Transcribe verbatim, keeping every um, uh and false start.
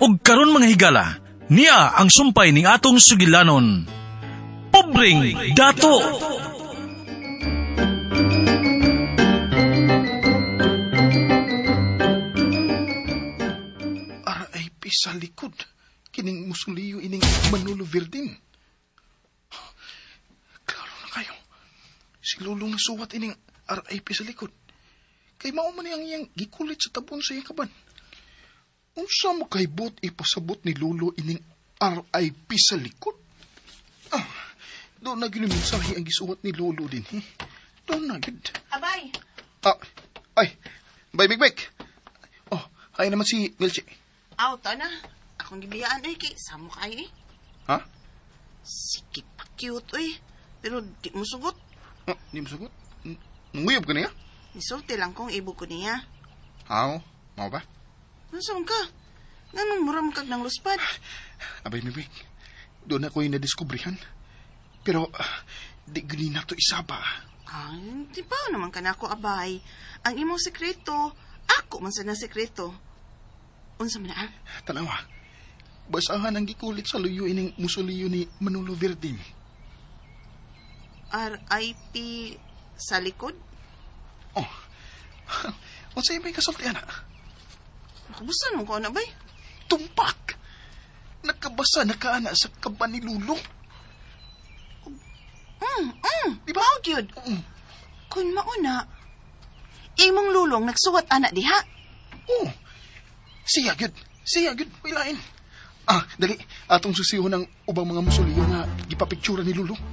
ug karon mga higala, niya ang sumpay ning atong sugilanon. Pobreng dato! Ara ay sa likod, kining musuliyo ining Manolo Verdin. Klaro na kayo, si Lulong nasuwat ining R I P sa likod. Kay mao man niyang iyang gikulit sa tabon sa iyang kaban. Unsa mo kahibot ipasabot ni Lulo ining R I P sa likod? Ah, doon na gini mensahe ang gisuwat ni Lolo din, eh. Doon na gid. Abay! Ah, ay, bay, big, big. Oh, ay naman si Wilche. Aw, ta na. Akong gibiyaan, oy, kay samo kayo, eh. Ha? Sige pa cute, oy. Pero di mo sugot. Ah, di mo sugot? Nguyab ka niya? Nisulti lang kong ibo ko niya. Aw, mau ba? Nasaan ka? Ganun muram kag ng luspad. Abay, big, big. Doon ako'y nadiskubrihan. Pero, uh, di gani na to isaba. Ah, di ba naman ka na ako, abay. Ang imong sekreto, ako man sa na sekreto. Unsa man na? Tanawa, basahan ang gikulit sa luyo ining musuliyo ni Manolo Verdin. R I P sa likod? Oh, unsa may kasulti, ana? Nakabusan mo ko, ana, bay? Tumpak! Nakabasa na ka, ana, sa kaban ni Lulo. Mm, mm, di ba? How good? Mm. Kung mauna, imong lulong nagsuwat ana diha. Oh, siya good. Siya good. May lain. Ah, dali. Atong susiho ng ubang mga musuliyo nga gipapictura ni Lulo.